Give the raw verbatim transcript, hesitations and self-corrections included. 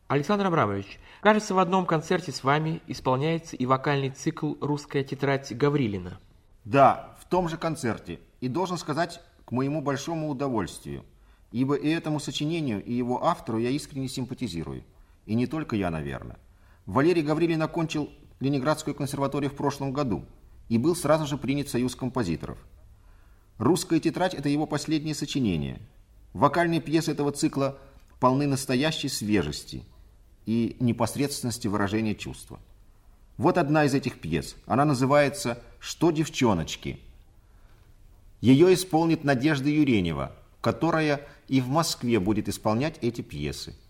Александр Абрамович, кажется, в одном концерте с вами исполняется и вокальный цикл «Русская тетрадь» Гаврилина. Да, в том же концерте. И должен сказать, к моему большому удовольствию. Ибо и этому сочинению, и его автору я искренне симпатизирую. И не только я, наверное. Валерий Гаврилин окончил Ленинградскую консерваторию в прошлом году и был сразу же принят в Союз композиторов. «Русская тетрадь» — это его последнее сочинение. Вокальные пьесы этого цикла полны настоящей свежести и непосредственности выражения чувства. Вот одна из этих пьес. Она называется «Что, девчоночки?». Ее исполнит Надежда Юренева, которая и в Москве будет исполнять эти пьесы.